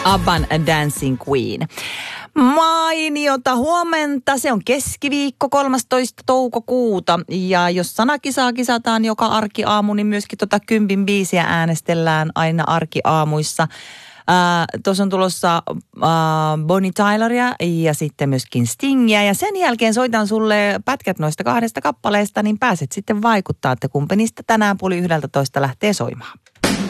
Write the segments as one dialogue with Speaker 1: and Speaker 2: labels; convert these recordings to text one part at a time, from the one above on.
Speaker 1: Abban Dancing Queen. Mainiota huomenta. Se on keskiviikko 13. toukokuuta. Ja jos sanakisaa kisataan joka arkiaamu, niin myöskin 10 biisiä äänestellään aina arkiaamuissa. Tuossa on tulossa Bonnie Tyleria ja sitten myöskin Stingia. Ja sen jälkeen soitan sulle pätkät noista 2 kappaleesta, niin pääset sitten vaikuttaa, että kumpi niistä tänään 10:30 lähtee soimaan.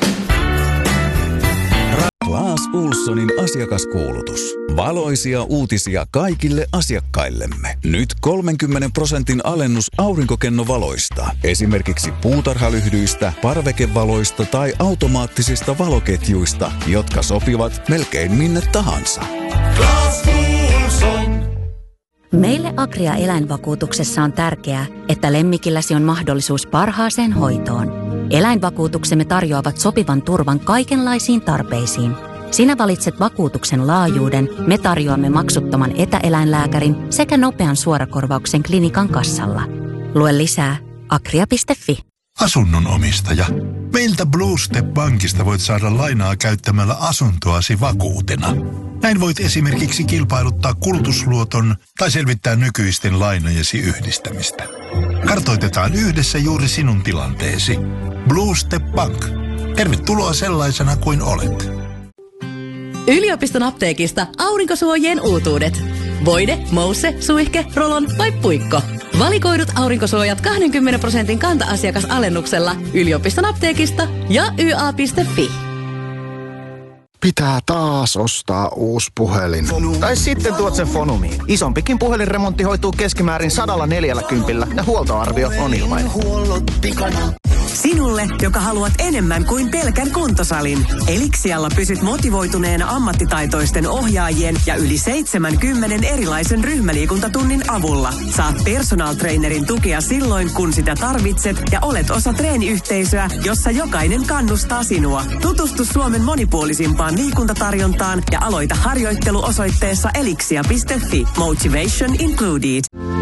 Speaker 2: Claes Ohlsonin asiakaskuulutus. Valoisia uutisia kaikille asiakkaillemme. Nyt 30% alennus aurinkokennovaloista. Esimerkiksi puutarhalyhdyistä, parvekevaloista tai automaattisista valoketjuista, jotka sopivat melkein minne tahansa. Claes Ohlson.
Speaker 3: Meille Agria eläinvakuutuksessa on tärkeää, että lemmikilläsi on mahdollisuus parhaaseen hoitoon. Eläinvakuutuksemme tarjoavat sopivan turvan kaikenlaisiin tarpeisiin. Sinä valitset vakuutuksen laajuuden, me tarjoamme maksuttoman etäeläinlääkärin sekä nopean suorakorvauksen klinikan kassalla. Lue lisää agria.fi.
Speaker 4: Asunnon omistaja. Meiltä Blue Step Bankista voit saada lainaa käyttämällä asuntoasi vakuutena. Näin voit esimerkiksi kilpailuttaa kulutusluoton tai selvittää nykyisten lainojesi yhdistämistä. Kartoitetaan yhdessä juuri sinun tilanteesi. Blue Step Bank. Tervetuloa sellaisena kuin olet.
Speaker 5: Yliopiston apteekista aurinkosuojien uutuudet. Voide, mousse, suihke, rolon vai puikko. Valikoidut aurinkosuojat 20% kanta-asiakasalennuksella yliopiston apteekista ja ya.fi.
Speaker 6: Pitää taas ostaa uusi puhelin. Tai sitten tuot sen Fonumiin. Isompikin puhelinremontti hoituu keskimäärin 140 ja huoltoarvio on ilmainen.
Speaker 7: Sinulle, joka haluat enemmän kuin pelkän kuntosalin. Elixialla pysyt motivoituneena ammattitaitoisten ohjaajien ja yli 70 erilaisen ryhmäliikuntatunnin avulla. Saat personal trainerin tukea silloin, kun sitä tarvitset ja olet osa treeniyhteisöä, jossa jokainen kannustaa sinua. Tutustu Suomen monipuolisimpaan liikuntatarjontaan ja aloita harjoittelu osoitteessa elixia.fi. Motivation included.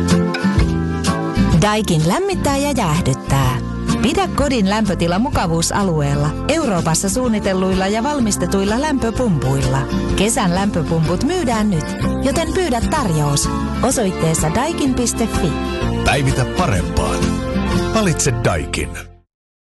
Speaker 8: Daikin lämmittää ja jäähdyttää. Pidä kodin lämpötila mukavuusalueella Euroopassa suunnitelluilla ja valmistetuilla lämpöpumpuilla. Kesän lämpöpumput myydään nyt, joten pyydä tarjous osoitteessa daikin.fi.
Speaker 4: Päivitä parempaan. Valitse Daikin.